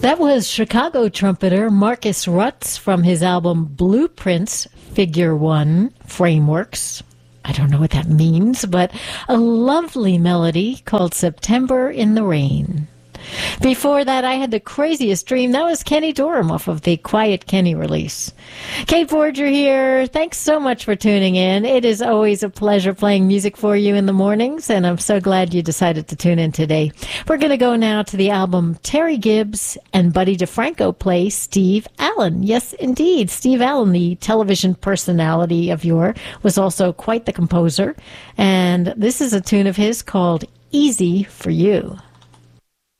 That was Chicago trumpeter Marcus Rutz from his album Blueprints, Figure 1, Frameworks. I don't know what that means, but a lovely melody called September in the Rain. Before that, I had the craziest dream. That was Kenny Dorham off of the Quiet Kenny release. Kate Forger here. Thanks so much for tuning in. It is always a pleasure playing music for you in the mornings, and I'm so glad you decided to tune in today. We're going to go now to the album Terry Gibbs and Buddy DeFranco play Steve Allen. Yes, indeed. Steve Allen, the television personality of yore, was also quite the composer, and this is a tune of his called Easy for You.